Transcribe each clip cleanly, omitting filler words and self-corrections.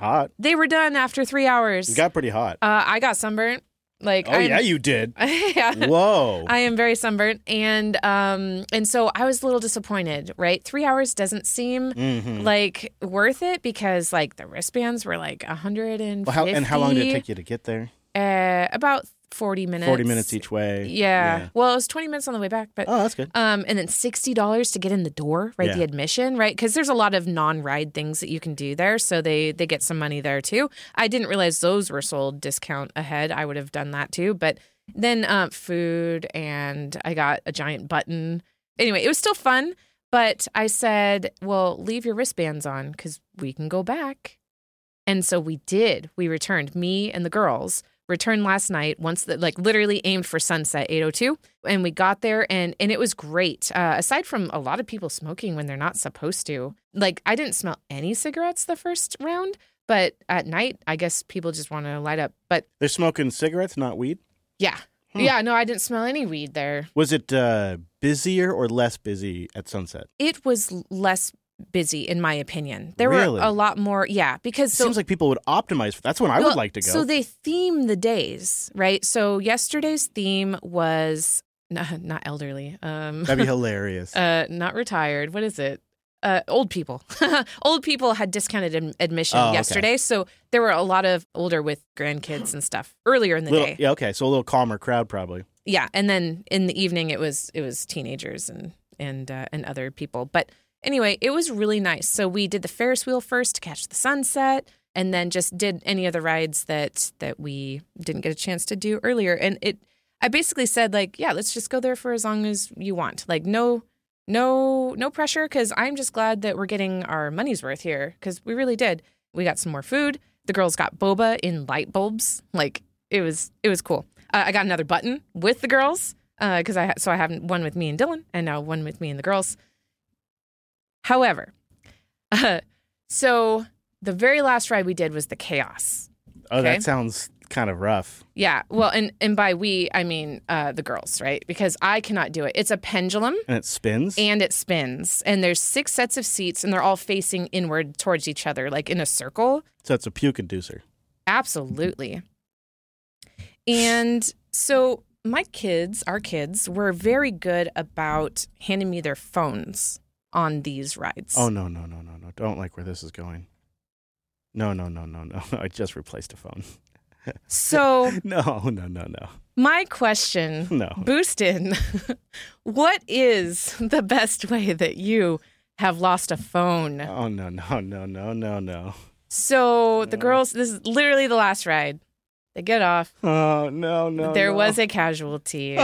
Hot. They were done after 3 hours. You got pretty hot. I got sunburnt. Yeah, you did. Yeah. Whoa. I am very sunburnt, and so I was a little disappointed. Right, 3 hours doesn't seem like worth it because like the wristbands were like 150. Well, how long did it take you to get there? About 40 minutes. 40 minutes each way. Yeah. Well, it was 20 minutes on the way back, but that's good. And then $60 to get in the door, right? Yeah. The admission, right? Because there's a lot of non-ride things that you can do there, so they get some money there too. I didn't realize those were sold discount ahead. I would have done that too, but then food, and I got a giant button. Anyway, it was still fun, but I said, "Well, leave your wristbands on because we can go back." And so we did. We returned. Me and the girls returned last night, once that like literally aimed for sunset, 8:02, and we got there, and it was great. Aside from a lot of people smoking when they're not supposed to, like I didn't smell any cigarettes the first round, but at night I guess people just want to light up. But they're smoking cigarettes, not weed? Yeah. Yeah, no, I didn't smell any weed there. Was it busier or less busy at sunset? It was less busy, in my opinion. There Really? were a lot more, because It seems like people would optimize. That's when I would like to go. So they theme the days, right? So yesterday's theme was not elderly. That'd be hilarious. Not retired. What is it? Old people. Old people had discounted admission yesterday, so there were a lot of older with grandkids and stuff earlier in the day. Yeah, okay, so a little calmer crowd probably. Yeah, and then in the evening it was teenagers and other people. But anyway, it was really nice. So we did the Ferris wheel first to catch the sunset, and then just did any of the rides that we didn't get a chance to do earlier. And I basically said like, yeah, let's just go there for as long as you want. Like no pressure, because I'm just glad that we're getting our money's worth here, because we really did. We got some more food. The girls got boba in light bulbs. Like it was cool. I got another button with the girls because I have one with me and Dylan, and now one with me and the girls. However, so the very last ride we did was the Chaos. Oh, okay? That sounds kind of rough. Yeah. Well, and by we, I mean the girls, right? Because I cannot do it. It's a pendulum. And it spins? And there's 6 sets of seats, and they're all facing inward towards each other, like in a circle. So it's a puke inducer. Absolutely. And so our kids, were very good about handing me their phones on these rides. Oh, no. Don't like where this is going. No. I just replaced a phone. So No. My question, Boost in, what is the best way that you have lost a phone? Oh, no. So the girls, this is literally the last ride. They get off. Oh, no. There was a casualty.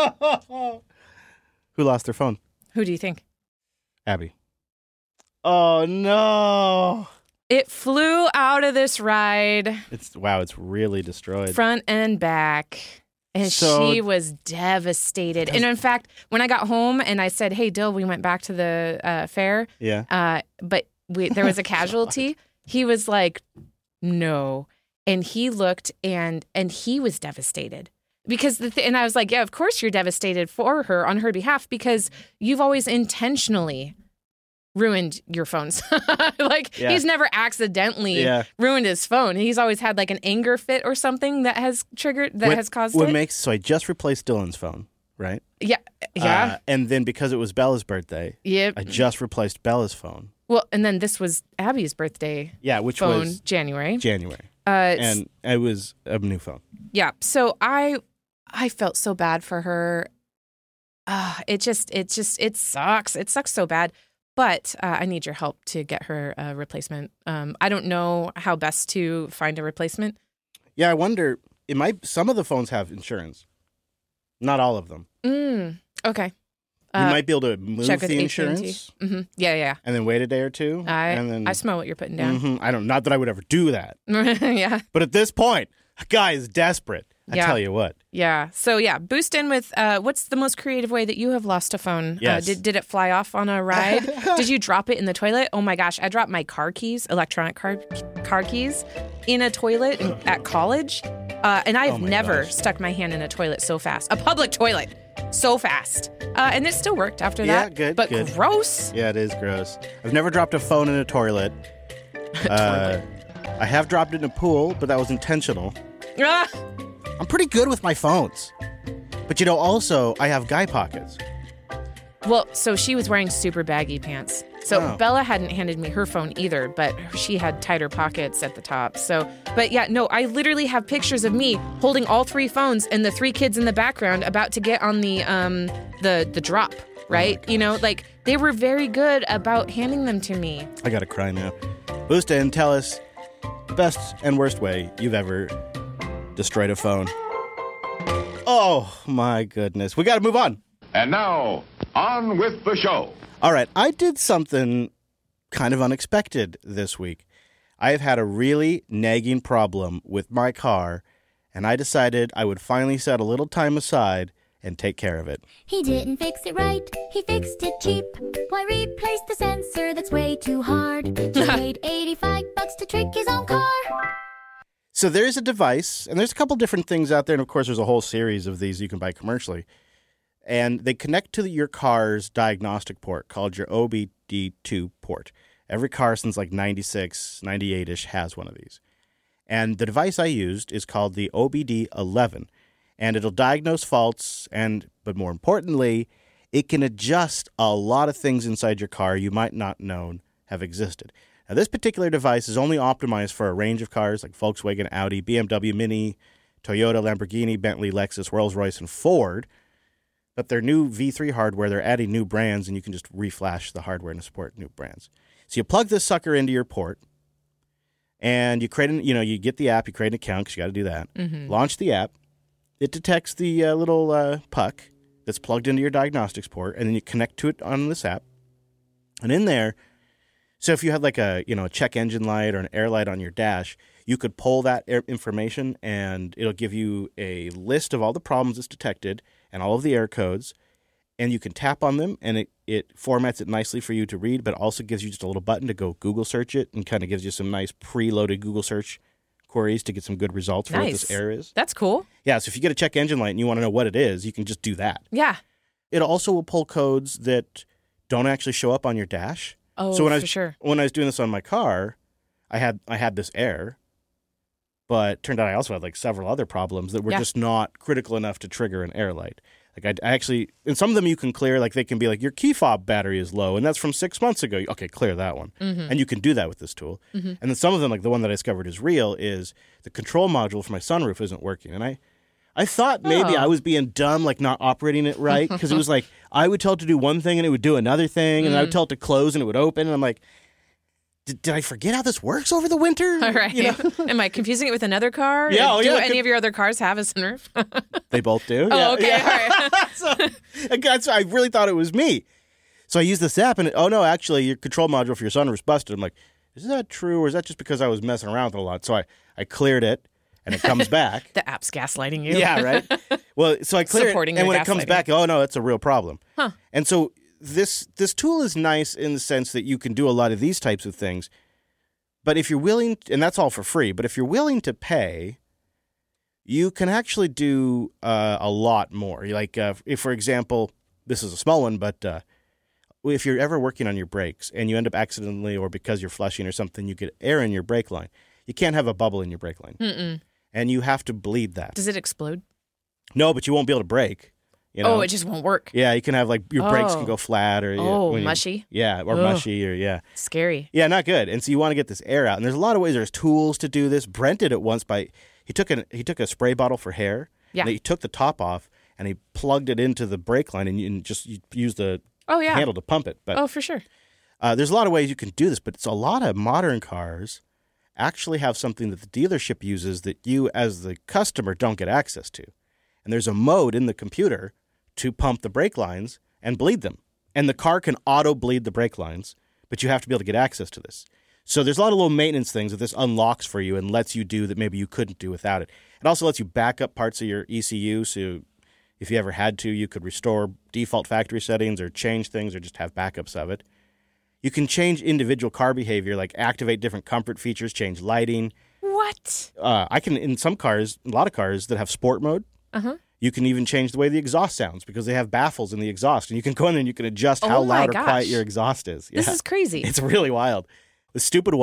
Who lost their phone? Who do you think? Abby. Oh, no. It flew out of this ride. It's really destroyed. Front and back. And she was devastated. And in fact, when I got home and I said, hey, Dill, we went back to the fair. Yeah. But there was a casualty. He was like, no. And he looked and he was devastated. Because and I was like, yeah, of course you're devastated for her on her behalf, because you've always intentionally ruined your phones. He's never accidentally ruined his phone. He's always had like an anger fit or something that has caused it. So I just replaced Dylan's phone, right? Yeah. And then because it was Bella's birthday, I just replaced Bella's phone. Well, and then this was Abby's birthday. Yeah, which phone, was January. And it was a new phone. Yeah. So I felt so bad for her. It sucks. It sucks so bad. But I need your help to get her a replacement. I don't know how best to find a replacement. Yeah, I wonder. Some of the phones have insurance. Not all of them. Okay. You might be able to move the insurance. Mm-hmm. Yeah. And then wait a day or two. I smell what you're putting down. Mm-hmm. Not that I would ever do that. Yeah. But at this point, a guy is desperate. I tell you what. Yeah. So Boost in with what's the most creative way that you have lost a phone? Yes. Did it fly off on a ride? Did you drop it in the toilet? Oh my gosh, I dropped my car keys, electronic car keys, in a toilet at college, and I've never stuck my hand in a toilet so fast, a public toilet, so fast, and it still worked after that. Yeah, good. But good. Gross. Yeah, it is gross. I've never dropped a phone in a toilet. I have dropped it in a pool, but that was intentional. Ah! I'm pretty good with my phones. But also, I have guy pockets. Well, so she was wearing super baggy pants. So Oh. Bella hadn't handed me her phone either, but she had tighter pockets at the top. But yeah, no, I literally have pictures of me holding all 3 phones and the 3 kids in the background about to get on the drop, right? Like they were very good about handing them to me. I gotta cry now. Boostin, tell us the best and worst way you've ever destroyed a phone. Oh, my goodness. We gotta move on. And now, on with the show. All right, I did something kind of unexpected this week. I have had a really nagging problem with my car, and I decided I would finally set a little time aside and take care of it. He didn't fix it right, he fixed it cheap. Why replace the sensor that's way too hard? He paid $85 to trick his own car. So there's a device, and there's a couple different things out there, and of course there's a whole series of these you can buy commercially. And they connect to your car's diagnostic port called your OBD2 port. Every car since like 96, 98-ish has one of these. And the device I used is called the OBD11. And it'll diagnose faults, but more importantly, it can adjust a lot of things inside your car you might not known have existed. Now, this particular device is only optimized for a range of cars like Volkswagen, Audi, BMW, Mini, Toyota, Lamborghini, Bentley, Lexus, Rolls-Royce, and Ford. But their new V3 hardware, they're adding new brands, and you can just reflash the hardware to support new brands. So you plug this sucker into your port, and you create you get the app, you create an account, because you got to do that. Mm-hmm. Launch the app. It detects the little puck that's plugged into your diagnostics port, and then you connect to it on this app. And in there, so if you had like a check engine light or an air light on your dash, you could pull that information, and it'll give you a list of all the problems it's detected and all of the error codes, and you can tap on them, and it formats it nicely for you to read, but also gives you just a little button to go Google search it, and kind of gives you some nice preloaded Google search queries to get some good results for what this error is. That's cool. Yeah, so if you get a check engine light and you want to know what it is, you can just do that. Yeah. It also will pull codes that don't actually show up on your dash. Oh, so for sure. When I was doing this on my car, I had this error, but turned out I also had like several other problems that were just not critical enough to trigger an error light. Like I actually, and some of them you can clear, like they can be like, your key fob battery is low, and that's from 6 months ago. Okay, clear that one. Mm-hmm. And you can do that with this tool. Mm-hmm. And then some of them, like the one that I discovered is real, is the control module for my sunroof isn't working. And I thought maybe I was being dumb, like not operating it right, because it was like, I would tell it to do one thing and it would do another thing, and I would tell it to close and it would open, and I'm like, did I forget how this works over the winter? All right. Am I confusing it with another car? Yeah. Do any of your other cars have a sunroof? They both do. Oh, okay. Yeah. All right. So I really thought it was me. So I used this app, and no, actually, your control module for your sunroof's busted. I'm like, is that true, or is that just because I was messing around with it a lot? So I cleared it, and it comes back. The app's gaslighting you. Yeah, right? Well, so I clear Supporting it, and your when it comes gaslighting. back, oh, no, that's a real problem. Huh. And so this tool is nice in the sense that you can do a lot of these types of things. But if you're willing, and that's all for free, but if you're willing to pay, you can actually do a lot more. Like, if, for example, this is a small one, but if you're ever working on your brakes and you end up accidentally, or because you're flushing or something, you get air in your brake line, you can't have a bubble in your brake line. Mm-mm. And you have to bleed that. Does it explode? No, but you won't be able to brake. Oh, it just won't work. Yeah, you can have like your brakes can go flat or mushy. Yeah, or mushy or Scary. Yeah, not good. And so you want to get this air out. And there's a lot of ways. There's tools to do this. Brent did it once he took a spray bottle for hair. Yeah. And he took the top off and he plugged it into the brake line, and you use the handle to pump it. But for sure. there's a lot of ways you can do this, but it's a lot of modern cars actually have something that the dealership uses that you as the customer don't get access to. And there's a mode in the computer to pump the brake lines and bleed them. And the car can auto-bleed the brake lines, but you have to be able to get access to this. So there's a lot of little maintenance things that this unlocks for you and lets you do that maybe you couldn't do without it. It also lets you back up parts of your ECU, so if you ever had to, you could restore default factory settings or change things or just have backups of it. You can change individual car behavior, like activate different comfort features, change lighting. What? I can, in some cars, a lot of cars that have sport mode, you can even change the way the exhaust sounds because they have baffles in the exhaust. And you can go in and you can adjust how loud or quiet your exhaust is. This is crazy. It's really wild. The stupid one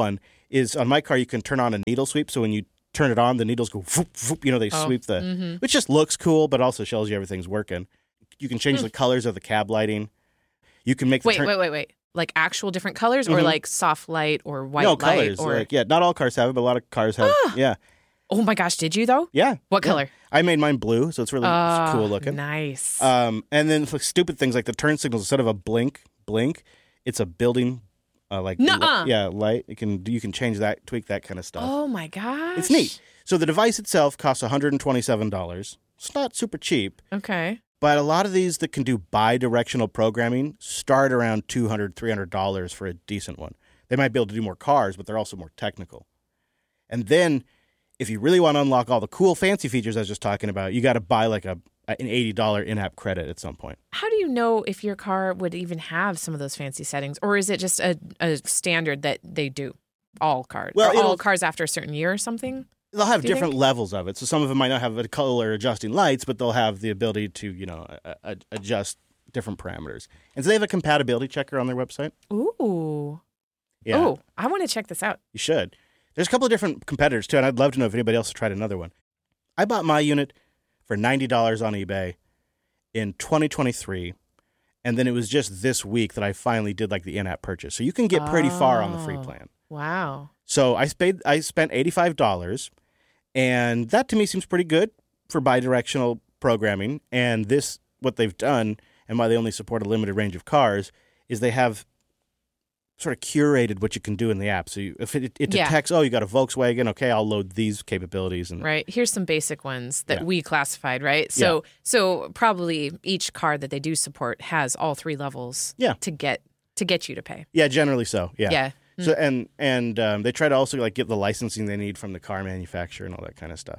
is on my car, you can turn on a needle sweep. So when you turn it on, the needles go, whoop, whoop, they sweep which just looks cool, but also shows you everything's working. You can change the colors of the cab lighting. You can make the Wait. Like actual different colors or like soft light or white no, light? Colors. Or... Not all cars have it, but a lot of cars have yeah. Oh my gosh, did you though? Yeah. What color? I made mine blue, so it's really cool looking. Nice. And then for stupid things like the turn signals, instead of a blink, it's a building light. You can change that, tweak that kind of stuff. Oh my gosh. It's neat. So the device itself costs $127. It's not super cheap. Okay. But a lot of these that can do bi-directional programming start around $200, $300 for a decent one. They might be able to do more cars, but they're also more technical. And then if you really want to unlock all the cool fancy features I was just talking about, you got to buy like an $80 in-app credit at some point. How do you know if your car would even have some of those fancy settings? Or is it just a standard that they do? All cars? Well, all cars after a certain year or something? They'll have different levels of it. So some of them might not have color adjusting lights, but they'll have the ability to, adjust different parameters. And so they have a compatibility checker on their website. Ooh. Yeah. Oh, I want to check this out. You should. There's a couple of different competitors, too, and I'd love to know if anybody else has tried another one. I bought my unit for $90 on eBay in 2023, and then it was just this week that I finally did, like, the in-app purchase. So you can get pretty far on the free plan. Wow. So I spent $85, and that to me seems pretty good for bidirectional programming. And this, what they've done, and why they only support a limited range of cars, is they have sort of curated what you can do in the app. So if it detects, you got a Volkswagen, okay, I'll load these capabilities. And right. Here's some basic ones that we classified, right? So probably each car that they do support has all three levels to get you to pay. Yeah, generally so. Yeah. Yeah. So and they try to also like get the licensing they need from the car manufacturer and all that kind of stuff.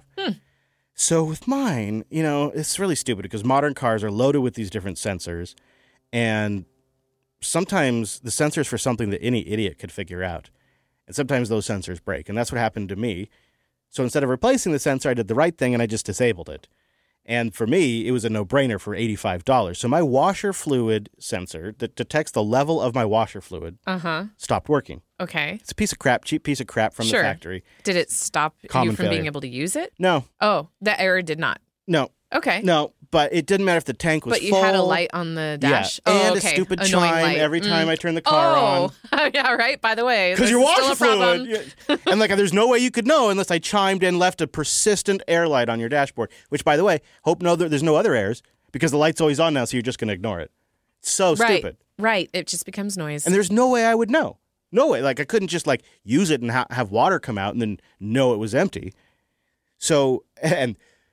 So with mine, it's really stupid because modern cars are loaded with these different sensors, and sometimes the sensors for something that any idiot could figure out, and sometimes those sensors break, and that's what happened to me. So instead of replacing the sensor, I did the right thing and I just disabled it. And for me, it was a no-brainer for $85. So my washer fluid sensor that detects the level of my washer fluid stopped working. Okay. It's a piece of crap, cheap piece of crap from the factory. Did it stop you from being able to use it? No. Oh, the error did not. No. Okay. No, but it didn't matter if the tank was full. But you had a light on the dash? Yeah. Oh, and okay. a stupid Annoying chime light. every time I turn the car on. Oh, yeah, right. By the way, because your washer still a fluid. And there's no way you could know unless I chimed and left a persistent air light on your dashboard. Which, by the way, there's no other errors because the light's always on now, so you're just going to ignore it. It's so stupid. Right. It just becomes noise. And there's no way I would know. No way. Like I couldn't just use it and have water come out and then know it was empty. So and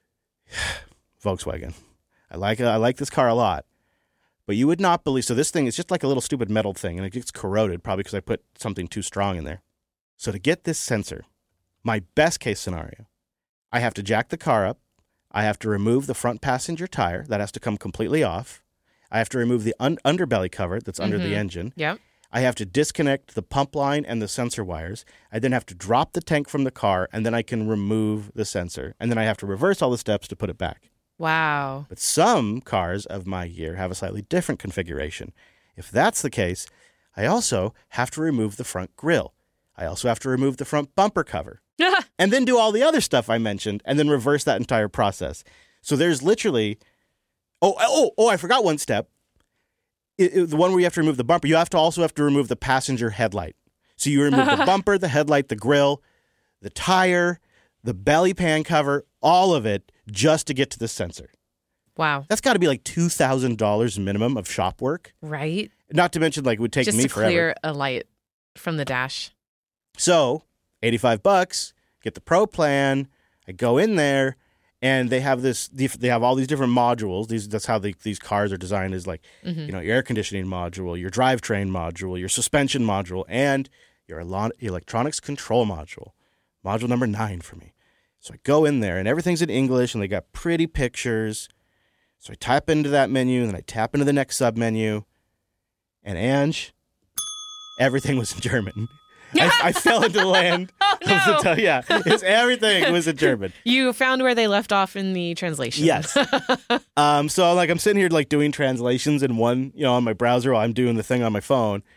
Volkswagen. I like this car a lot, but you would not believe. So this thing is just like a little stupid metal thing, and it gets corroded probably because I put something too strong in there. So to get this sensor, my best case scenario, I have to jack the car up. I have to remove the front passenger tire. That has to come completely off. I have to remove the underbelly cover that's under the engine. Yep. I have to disconnect the pump line and the sensor wires. I then have to drop the tank from the car, and then I can remove the sensor. And then I have to reverse all the steps to put it back. Wow. But some cars of my year have a slightly different configuration. If that's the case, I also have to remove the front grille. I also have to remove the front bumper cover. And then do all the other stuff I mentioned, and then reverse that entire process. So there's literally... Oh, I forgot one step. The one where you have to remove the bumper, you also have to remove the passenger headlight. So you remove the bumper, the headlight, the grille, the tire, the belly pan cover, all of it, just to get to the sensor. Wow. That's got to be like $2,000 minimum of shop work. Right. Not to mention, it would take just me to forever. Clear a light from the dash. So, $85, get the Pro plan. I go in there, and they have they have all these different modules. That's how these cars are designed, is your air conditioning module, your drivetrain module, your suspension module, and your electronics control module. Module number 9 for me. So I go in there, and everything's in English, and they got pretty pictures. So I tap into that menu, and then I tap into the next submenu. And Ange, everything was in German. I fell into the land. Oh, no. Everything was in German. You found where they left off in the translation. Yes. So I'm sitting here doing translations in one, on my browser while I'm doing the thing on my phone.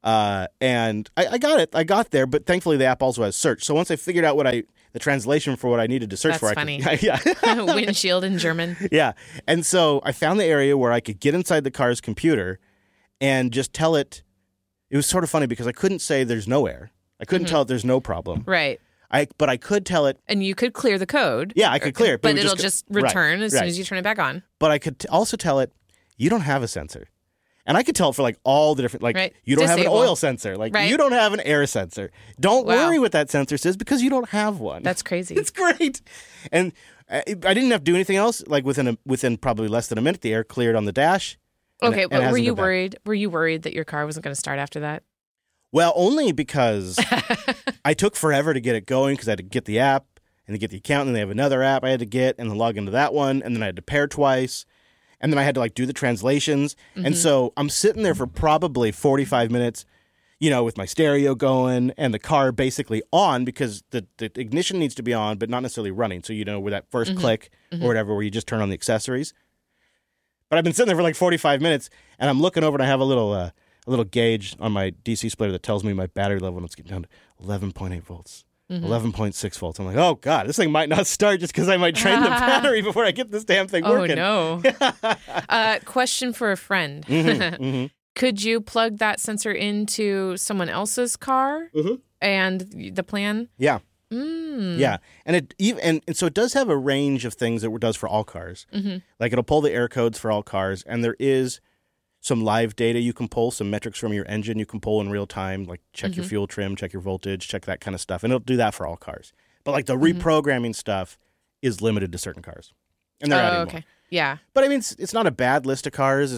And I got it. I got there, but thankfully the app also has search. So once I figured out the translation for what I needed to search That's for, funny. Yeah. Windshield in German. Yeah. And so I found the area where I could get inside the car's computer and just tell it. It was sort of funny because I couldn't say there's no air. I couldn't tell it there's no problem. Right. But I could tell it. And you could clear the code. Yeah, I could clear it. But it would it'll just return as soon as you turn it back on. But I could also tell it, you don't have a sensor. And I could tell it for like all the different, like Right. you don't have Disable. an oil sensor. Like Right. you don't have an air sensor. Don't Wow. worry what that sensor says because you don't have one. That's crazy. It's great. And I didn't have to do anything else. Like within probably less than a minute, the air cleared on the dash. Okay, and but were hasn't you been back. worried? Were you worried that your car wasn't going to start after that? Well, only because I took forever to get it going because I had to get the app and to get the account, and then they have another app I had to get and then log into that one, and then I had to pair twice, and then I had to like do the translations. And so I'm sitting there for probably 45 minutes, with my stereo going and the car basically on because the ignition needs to be on, but not necessarily running. So, with that first click or whatever where you just turn on the accessories. But I've been sitting there for like 45 minutes, and I'm looking over and I have a little gauge on my DC splitter that tells me my battery level, and it's getting down to 11.8 volts, 11.6 volts. I'm like, oh, God, this thing might not start just because I might drain the battery before I get this damn thing working. Oh, no. Question for a friend. Could you plug that sensor into someone else's car and the plan? Yeah. Yeah. And and so it does have a range of things that it does for all cars. Like it'll pull the air codes for all cars, and there is some live data you can pull, some metrics from your engine you can pull in real time, like check your fuel trim, check your voltage, check that kind of stuff. And it'll do that for all cars. But like the reprogramming stuff is limited to certain cars. And they're adding more. Yeah. But I mean, it's not a bad list of cars.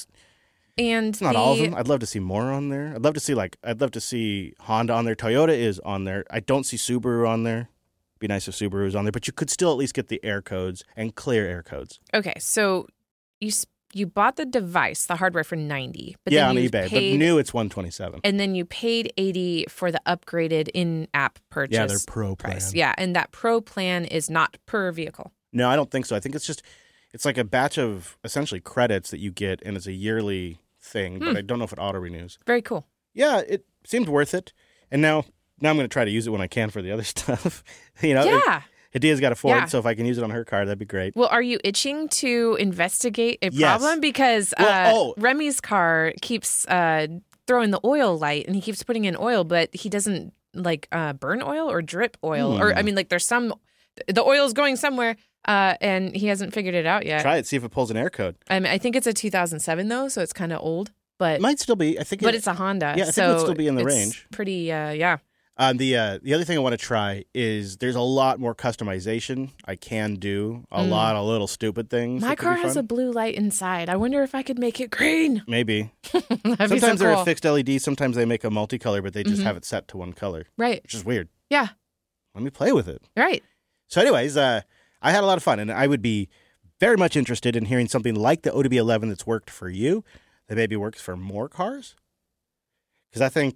It's not all of them. I'd love to see more on there. I'd love to see Honda on there. Toyota is on there. I don't see Subaru on there. It'd be nice if Subaru was on there, but you could still at least get the air codes and clear air codes. Okay, so you bought the device, the hardware for $90, but yeah, then on you eBay. paid, but new it's $127. and then you paid $80 for the upgraded in-app purchase. Yeah, their pro price. plan. Yeah, and that pro plan is not per vehicle. No, I don't think so. I think it's like a batch of essentially credits that you get, and it's a yearly thing, but I don't know if it auto renews. Very cool. Yeah, it seemed worth it. And now I'm going to try to use it when I can for the other stuff. Yeah. Hadia's got a Ford, Yeah. so if I can use it on her car, that'd be great. Well, are you itching to investigate a Yes. problem? Because Remy's car keeps throwing the oil light, and he keeps putting in oil, but he doesn't burn oil or drip oil. Or I mean, there's the oil's going somewhere, and he hasn't figured it out yet. Try it, see if it pulls an air code. I think it's a 2007 though, so it's kind of old. But It might still be. I think. but it's a Honda. Yeah, I think so it would still be in the it's range. Pretty, yeah. The other thing I want to try is there's a lot more customization I can do. A lot of little stupid things. My that could car be has a fun. blue light inside. I wonder if I could make it green. Maybe. That'd be so Sometimes they're a cool. fixed LED. Sometimes they make a multicolor, but they just have it set to one color, Right. which is weird. Yeah. Let me play with it. Right. So anyways, I had a lot of fun, and I would be very much interested in hearing something like the ODB11 that's worked for you, that maybe works for more cars. Because I think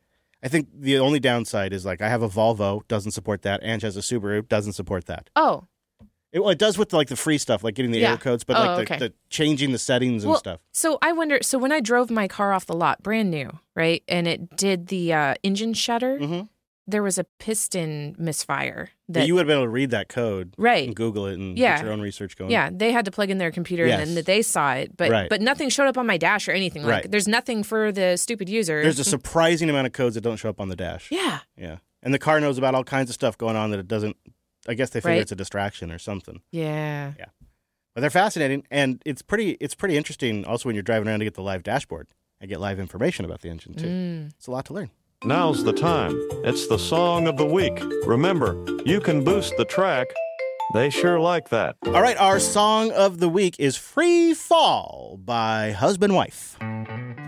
the only downside is I have a Volvo, doesn't support that. Ange has a Subaru, doesn't support that. Oh. It does with the free stuff, like getting the Yeah. air codes, but okay. the changing the settings and stuff. So I wonder. So when I drove my car off the lot, brand new, right, and it did the engine shutter, there was a piston misfire. But you would have been able to read that code, Right. and Google it, and Yeah. get your own research going. Yeah, they had to plug in their computer, Yes. and then they saw it, but Right. but nothing showed up on my dash or anything. Right. There's nothing for the stupid user. There's a surprising amount of codes that don't show up on the dash. Yeah. Yeah. And the car knows about all kinds of stuff going on that it doesn't. I guess they figure Right. it's a distraction or something. Yeah. But they're fascinating, and it's pretty interesting also when you're driving around to get the live dashboard and get live information about the engine, too. It's a lot to learn. Now's the time. It's the song of the week. Remember, you can boost the track. They sure like that. All right, our song of the week is Free Fall by Husband Wife.